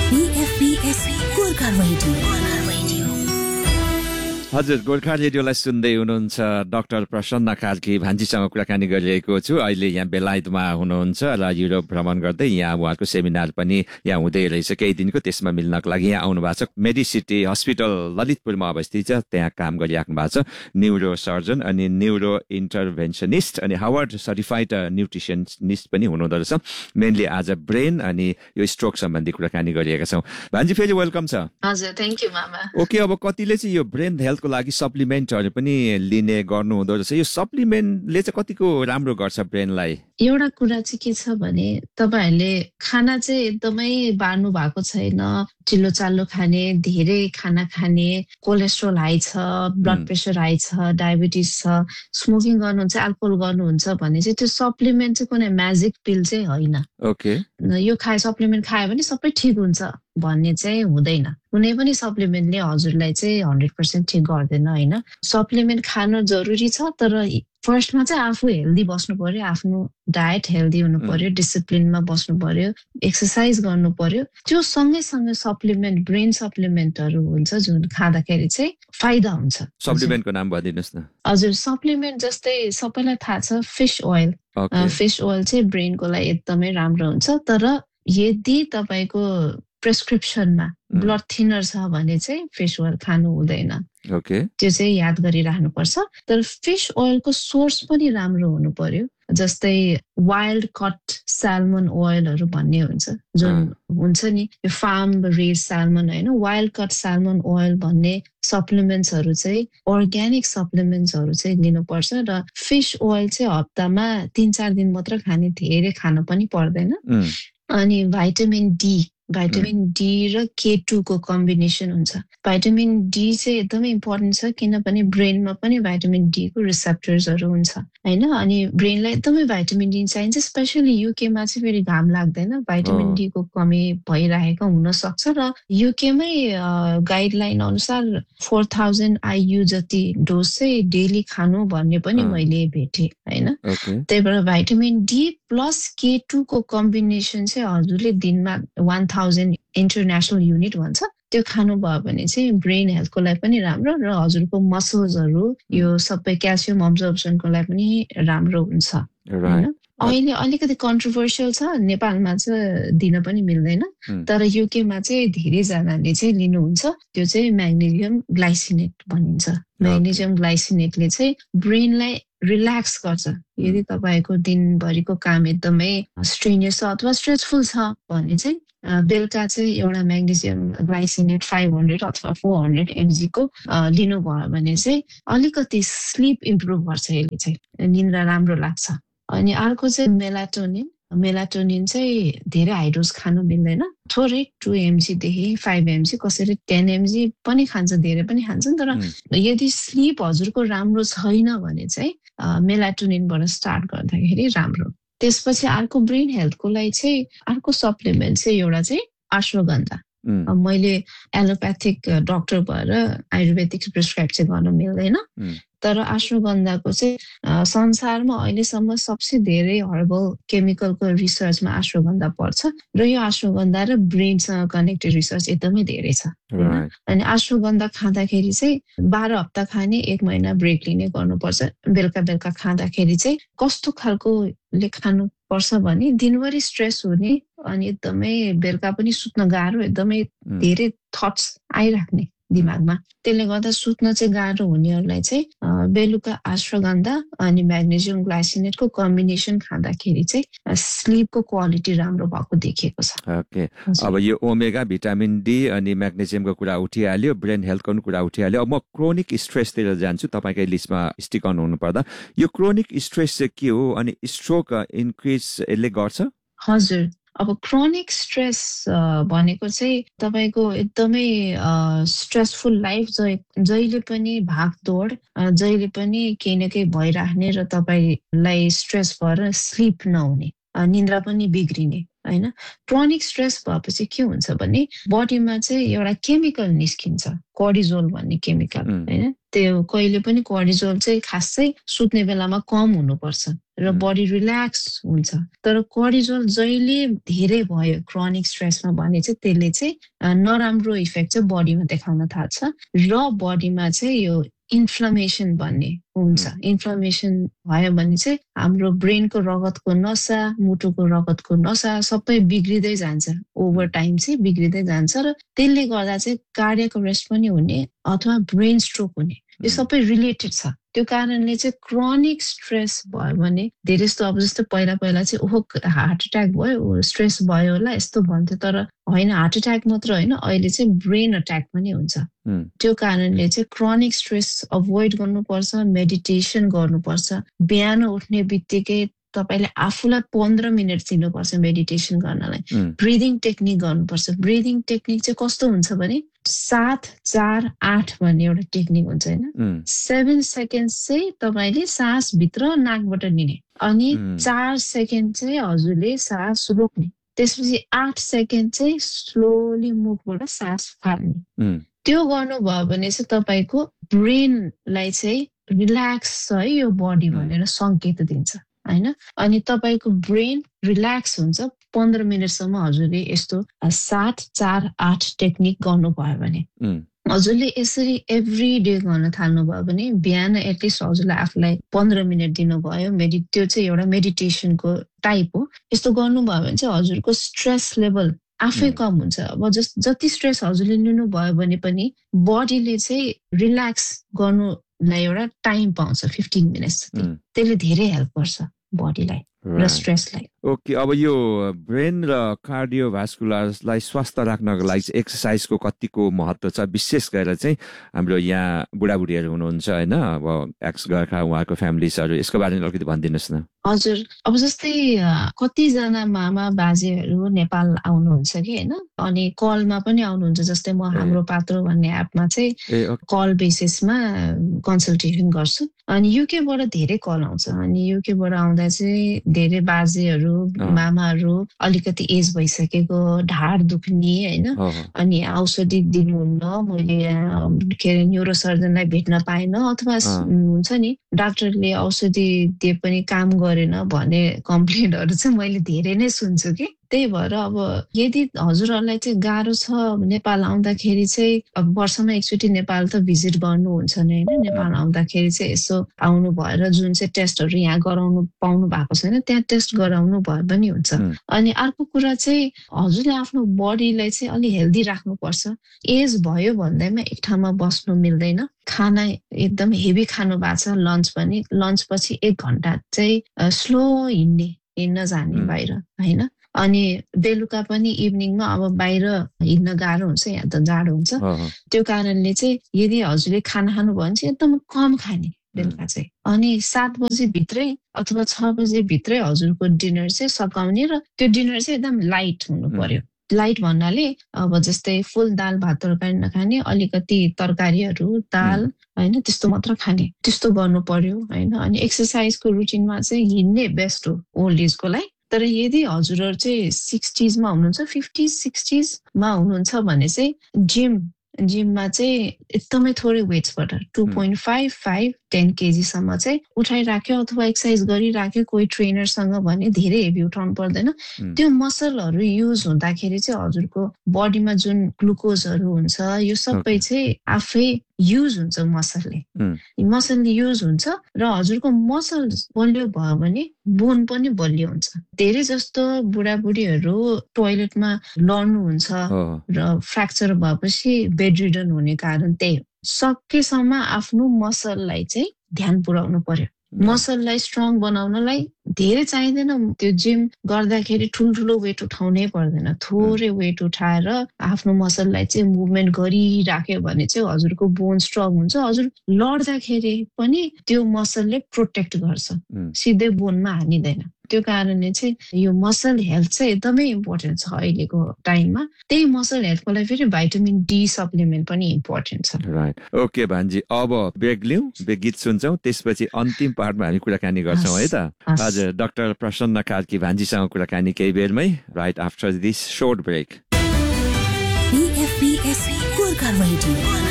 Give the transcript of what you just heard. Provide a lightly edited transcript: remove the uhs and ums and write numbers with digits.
BFBS Gorkha radio. हजुर, गोर्खा रेडियोलाई सुन्दै हुनुहुन्छ। डाक्टर प्रसन्न कार्की भान्जीसँग कुराकानी गरिरहेको छु। अहिले यहाँ बेलायतमा हुनुहुन्छ र युरोप भ्रमण गर्दै यहाँ उहाँको सेमिनार पनि यहाँ हुँदै रहेछ केही दिनको। त्यसमा मिल्नको लागि यहाँ आउनु भएको छ। मेडिसिटी हस्पिटल ललितपुरमा अवस्थित छ, त्यहाँ काम गरिराख्नु भएको छ। न्युरो सर्जन अनि न्युरो इन्टरभेन्सनिस्ट अनि हार्वर्ड सर्टिफाइड न्युट्रिसनिस्ट पनि हुनुहुँदो रहेछ। मेनली आज ब्रेन अनि यो स्ट्रोक सम्बन्धी कुराकानी गरिरहेका छौँ। भान्जी फेरि वेलकम छ। हजुर, थ्याङ्क यू मामा। ओके, अब कतिले चाहिँ यो ब्रेन हेल्थको लागि सप्लिमेन्टहरू पनि लिने गर्नु हुँदो रहेछ। यो सप्लिमेन्टले चाहिँ कतिको राम्रो गर्छ ब्रेनलाई? एउटा कुरा चाहिँ के छ भने तपाईहरुले खाना चाहिँ एकदमै बार्नु भएको छैन, चिल्लो चाल्लो खाने, धेरै खाना खाने, कोलेस्ट्रोल हाई छ, ब्लड प्रेसर हाई छ, डायबिटिज छ, स्मोकिङ गर्नुहुन्छ, अल्कोहल गर्नुहुन्छ भने चाहिँ त्यो सप्लिमेन्ट चाहिँ कुनै म्याजिक पिल चाहिँ होइन। ओके, यो सप्लिमेन्ट खायो भने सबै ठिक हुन्छ भन्ने चाहिँ हुँदैन। कुनै पनि सप्लिमेन्टले हजुरलाई चाहिँ 100% ठिक गर्दैन होइन। सप्लिमेन्ट खानु जरुरी छ, तर फर्स्टमा चाहिँ आफू हेल्दी बस्नु पर्यो, आफ्नो डायट हेल्दी हुनु पर्यो, डिसिप्लिनमा बस्नु पर्यो, एक्सर्साइज गर्नु पर्यो। त्यो सँगै सप्लिमेन्ट, ब्रेन सप्लिमेन्टहरू हुन्छ जुन खाँदाखेरि चाहिँ फाइदा हुन्छ। सप्लिमेन्टको नाम भनिदिनुहोस् न। हजुर, सप्लिमेन्ट जस्तै सबैलाई थाहा छ फिश ओइल। फिश ओइल चाहिँ ब्रेनको लागि एकदमै राम्रो हुन्छ, तर यदि तपाईको प्रेस्क्रिप्सनमा ब्लड थिनर छ भने चाहिँ फिश ओइल खानु हुँदैन। ओके, त्यो चाहिँ याद गरिराख्नुपर्छ। तर फिश ओइलको सोर्स पनि राम्रो हुनु पर्यो। जस्तै वाइल्ड कट साल्मन ओइलहरू भन्ने हुन्छ, जुन हुन्छ नि यो फार्म रेज साल्मन होइन, वाइल्ड कट साल्मन ओइल भन्ने सप्लिमेन्ट्सहरू चाहिँ अर्ग्यानिक सप्लिमेन्ट्सहरू चाहिँ लिनुपर्छ। र फिश ओइल चाहिँ हप्तामा 3-4 दिन मात्र खाने, धेरै खान पनि पर्दैन। अनि भाइटामिन डी र K2 को कम्बिनेसन हुन्छ। भाइटामिन डी चाहिँ एकदमै इम्पोर्टेन्ट छ, किनभने ब्रेनमा पनि भाइटामिन डी को रिसेप्टर्सहरू हुन्छ होइन। अनि ब्रेनलाई एकदमै भाइटामिन डी चाहिन्छ। स्पेसली युकेमा चाहिँ फेरि घाम लाग्दैन, भाइटामिन डी को कमी भइरहेको हुन सक्छ। र युकेमै गाइडलाइन अनुसार 4000 IU जति डोज चाहिँ डेली खानु भन्ने पनि मैले भेटेँ होइन। त्यही भएर भाइटामिन डी प्लस K2 को कम्बिनेसन चाहिँ हजुरले दिनमा 1000 इन्टरनेसनल युनिट भन्छ, त्यो खानुभयो भने चाहिँ ब्रेन हेल्थको लागि पनि राम्रो र हजुरको मसल्सहरू यो सबै क्याल्सियम अब्जर्प्सनको लागि पनि राम्रो हुन्छ होइन। अहिले अलिकति कन्ट्रोभर्सियल छ, नेपालमा चाहिँ दिन पनि मिल्दैन, तर युकेमा चाहिँ धेरैजनाले चाहिँ लिनुहुन्छ। त्यो चाहिँ म्याग्नेसियम ग्लाइसिनेट भनिन्छ। म्याग्नेसियम ग्लाइसिनेटले चाहिँ ब्रेनलाई रिल्याक्स गर्छ। यदि तपाईँको दिनभरिको काम एकदमै स्ट्रेनियस छ अथवा स्ट्रेसफुल छ भने चाहिँ बेलुका चाहिँ एउटा म्याग्नेसियम ग्लाइसिनेट 500 अथवा 400 mg को लिनुभयो भने चाहिँ अलिकति स्लिप इम्प्रुभ गर्छ, यसले चाहिँ निन्द्रा राम्रो लाग्छ। अनि अर्को चाहिँ मेलाटोनिन चाहिँ धेरै हाई डोज खानु मिल्दैन, थोरै 2 mg देखि 5 mg, कसैले 10 mg पनि खान्छ, धेरै पनि खान्छन्। तर यदि स्लिप हजुरको राम्रो छैन भने चाहिँ मेलाटोनिनबाट स्टार्ट गर्दाखेरि राम्रो। त्यसपछि अर्को ब्रेन हेल्थको लागि चाहिँ अर्को सप्लिमेन्ट चाहिँ एउटा चाहिँ अश्वगन्धा। मैले एलोप्याथिक डक्टर भएर आयुर्वेदिक प्रिस्क्राइब चाहिँ गर्न मिल्दैन, तर अश्वगन्धाको चाहिँ संसारमा अहिलेसम्म सबसे धेरै हर्बल केमिकलको रिसर्चमा अश्वगन्धा पर्छ र यो अश्वगन्धा र ब्रेनसँग कनेक्टेड रिसर्च एकदमै धेरै छ। अनि अश्वगन्धा खाँदाखेरि चाहिँ 12 हप्ता खाने, 1 महिना ब्रेक लिने गर्नुपर्छ। बेलुका खाँदाखेरि चाहिँ कस्तो खालकोले खानुपर्छ भने दिनभरि स्ट्रेस हुने अनि एकदमै बेलुका पनि सुत्न गाह्रो, एकदमै धेरै थट्स आइराख्ने दिमागमा, त्यसले गर्दा सुत्न चाहिँ गाह्रो हुनेहरूलाई चाहिँ बेलुका अश्वगन्धा अनि म्याग्नेसियम ग्लाइसिनेटको कम्बिनेसन खाँदाखेरि चाहिँ स्लिपको क्वालिटी राम्रो भएको देखिएको छ। ओके, अब यो ओमेगा, भिटामिन डी अनि म्याग्नेसियमको कुरा उठिहाल्यो, ब्रेन हेल्थको पनि कुरा उठिहाल्यो। अब म क्रोनिक स्ट्रेसतिर जान्छु। तपाईँकै लिस्टमा स्टिक अन हुनुपर्दा यो क्रोनिक स्ट्रेस चाहिँ के हो अनि स्ट्रोक इन्क्रिज यसले गर्छ? हजुर, अब क्रोनिक स्ट्रेस भनेको चाहिँ तपाईँको एकदमै स्ट्रेसफुल लाइफ, जहिले पनि भागदौड, जहिले पनि केही न केही भइराख्ने र तपाईँलाई स्ट्रेस भएर स्लिप नहुने, निन्द्रा पनि बिग्रिने होइन। क्रोनिक स्ट्रेस भएपछि के हुन्छ भने बडीमा चाहिँ एउटा केमिकल निस्किन्छ, कोर्टिजोल भन्ने केमिकल होइन। त्यो कहिले पनि कोर्टिजोल चाहिँ खासै सुत्ने बेलामा कम हुनुपर्छ र बडी रिल्याक्स हुन्छ। तर कर्टिजोल जहिले धेरै भयो क्रोनिक स्ट्रेसमा भने चाहिँ त्यसले चाहिँ नराम्रो इफेक्ट चाहिँ बडीमा देखाउन थाल्छ र बडीमा चाहिँ यो इन्फ्लामेसन भन्ने हुन्छ। इन्फ्लामेसन भयो भने चाहिँ हाम्रो ब्रेनको रगतको नसा, मुटुको रगतको नसा सबै बिग्रिँदै जान्छ, ओभर टाइम चाहिँ बिग्रिँदै जान्छ र त्यसले गर्दा चाहिँ कार्डियक अरेस्ट पनि हुने अथवा ब्रेन स्ट्रोक हुने, यो सबै रिलेटेड छ। त्यो कारणले चाहिँ क्रोनिक स्ट्रेस भयो भने धेरै जस्तो अब जस्तो पहिला चाहिँ ओहो हार्ट एट्याक भयो, स्ट्रेस भयो होला यस्तो भन्थ्यो, तर होइन, हार्ट एट्याक मात्र होइन, अहिले चाहिँ ब्रेन अट्याक पनि हुन्छ। त्यो कारणले चाहिँ क्रोनिक स्ट्रेस अभोइड गर्नुपर्छ, मेडिटेसन गर्नुपर्छ। बिहान उठ्ने बित्तिकै तपाईले आफूलाई 15 मिनट दिनुपर्छ मेडिटेसन गर्नलाई। ब्रिदिङ टेक्निक गर्नुपर्छ। ब्रिदिङ टेक्निक चाहिँ कस्तो हुन्छ भने 7-4-8 भन्ने एउटा टेक्निक हुन्छ होइन। 7 सेकेन्ड चाहिँ तपाईले सास भित्र नाकबाट लिने अनि 4 सेकेन्ड चाहिँ हजुरले सास रोक्ने, त्यसपछि 8 सेकेन्ड चाहिँ स्लोली मुखबाट सास फाल्ने। त्यो गर्नुभयो भने चाहिँ तपाईको ब्रेनलाई चाहिँ रिल्याक्स छ है यो बडी भनेर संकेत दिन्छ होइन। अनि तपाईको ब्रेन रिल्याक्स हुन्छ 15 मिनटसम्म हजुरले यस्तो 7-4-8 टेक्निक गर्नुभयो भने। हजुरले यसरी एभ्री डे गर्न थाल्नुभयो भने बिहान एटलिस्ट हजुरलाई आफूलाई 15 मिनट दिनुभयो, त्यो चाहिँ एउटा मेडिटेसनको टाइप हो। यस्तो गर्नुभयो भने चाहिँ हजुरको स्ट्रेस लेभल आफै कम हुन्छ। अब जति स्ट्रेस हजुरले लिनुभयो भने पनि बडीले चाहिँ रिल्याक्स गर्नुलाई एउटा टाइम पाउँछ 15 मिनट्स। त्यसले धेरै हेल्प गर्छ बडीलाई र स्ट्रेसलाई। ओके, अब यो ब्रेन र कार्डियोभास्कुलरलाई स्वस्थ राख्नको लागि एक्सर्साइजको कतिको महत्त्व छ, विशेष गरेर चाहिँ हाम्रो यहाँ बुढाबुढीहरू हुनुहुन्छ होइन, अब एक्स गर्खा उहाँको फ्यामिलिजहरू, यसको बारेमा अलिकति भनिदिनुहोस् न। हजुर, अब जस्तै कतिजना मामा बाजेहरू नेपाल आउनुहुन्छ कि होइन, अनि कलमा पनि आउनुहुन्छ। जस्तै म हाम्रो पात्रो भन्ने एपमा चाहिँ कल बेसिसमा कन्सल्टेसन गर्छु। अनि युकेबाट धेरै कल आउँछ। अनि युकेबाट आउँदा चाहिँ धेरै बाजेहरू मामाहरू अलिकति एज भइसकेको, ढाड दुख्ने होइन, अनि औषधि दिनुहुन्न, मैले के अरे न्युरोसर्जनलाई भेट्न पाएन, अथवा हुन्छ नि डाक्टरले औषधि दिए पनि काम गरेन भन्ने कम्प्लेन्टहरू चाहिँ मैले धेरै नै सुन्छु कि। त्यही भएर अब यदि हजुरहरूलाई चाहिँ गाह्रो छ नेपाल आउँदाखेरि चाहिँ, अब वर्षमा एकचोटि नेपाल त भिजिट गर्नुहुन्छ नै होइन, नेपाल आउँदाखेरि चाहिँ यसो आउनु भएर जुन चाहिँ टेस्टहरू यहाँ गराउनु पाउनु भएको छैन त्यहाँ टेस्ट गराउनु भए पनि हुन्छ। अनि अर्को कुरा चाहिँ हजुरले आफ्नो बडीलाई चाहिँ अलि हेल्दी राख्नुपर्छ। एज भयो भन्दैमा एक ठाउँमा बस्नु मिल्दैन। खाना एकदम हेभी खानु भएको छ, लन्च पनि, लन्च पछि 1 घन्टा चाहिँ स्लो हिँड्न जाने बाहिर होइन। अनि बेलुका पनि इभिनिङमा अब बाहिर हिँड्न गाह्रो हुन्छ, यहाँ त जाडो हुन्छ। त्यो कारणले चाहिँ यदि हजुरले खाना खानुभयो भने चाहिँ एकदम कम खाने बेलुका चाहिँ, अनि 7 बजी भित्रै अथवा 6 बजी भित्रै हजुरको डिनर चाहिँ सकाउने, र त्यो डिनर चाहिँ एकदम लाइट हुनु पर्यो। लाइट भन्नाले अब जस्तै फुल दाल भात तरकारी नखाने, अलिकति तरकारीहरू दाल होइन त्यस्तो मात्र खाने, त्यस्तो गर्नु पर्यो होइन। अनि एक्सर्साइजको रुटिनमा चाहिँ हिँड्ने बेस्ट हो ओल्ड एजको लागि। तर यदि हजुरहरू चाहिँ 60s मा हुनुहुन्छ, 50s 60s मा हुनुहुन्छ भने चाहिँ जिममा चाहिँ एकदमै थोरै वेट्सबाट 2.5-10 केजीसम्म चाहिँ उठाइराख्यो अथवा एक्सर्साइज गरिराख्यो कोही ट्रेनरसँग भने, धेरै हेभी उठाउनु पर्दैन। त्यो मसलहरू युज हुँदाखेरि चाहिँ हजुरको बडीमा जुन ग्लुकोजहरू हुन्छ यो सबै चाहिँ आफै युज हुन्छ मसलले युज हुन्छ, र हजुरको मसल बलियो भयो भने बोन पनि बलियो हुन्छ। धेरै जस्तो बुढाबुढीहरू टोयलेटमा लड्नुहुन्छ र फ्र्याक्चर भएपछि बेडरिडन हुने कारण त्यही हो। सकेसम्म आफ्नो मसललाई चाहिँ ध्यान पुर्याउनु पर्यो। मसललाई स्ट्रङ बनाउनलाई धेरै चाहिँदैन, त्यो जिम गर्दाखेरि ठुल्ठुलो वेट उठाउनै पर्दैन, थोरै वेट उठाएर आफ्नो मसललाई चाहिँ मुभमेन्ट गरिराख्यो भने चाहिँ हजुरको बोन स्ट्रङ हुन्छ। हजुर लड्दाखेरि पनि त्यो मसलले प्रोटेक्ट गर्छ, सिधै बोनमा हानिँदैन। त्यो कारणले चाहिँ यो मसल हेल्थ चाहिँ एकदमै इम्पोर्टेन्ट छ अहिलेको टाइममा। त्यही मसल हेल्थको लागि फेरि भाइटामिन डी सप्लिमेन्ट पनि इम्पोर्टेन्ट छ। राइट, ओके भान्जी, अब ब्रेक लिउँ, ब्रेक गीत सुन्छौँ, त्यसपछि अन्तिम पार्टमा हामी कुराकानी गर्छौँ है त। हजुर, डाक्टर प्रसन्न कार्की भान्जीसँग कुराकानी केही बेरमै, right after this short brake.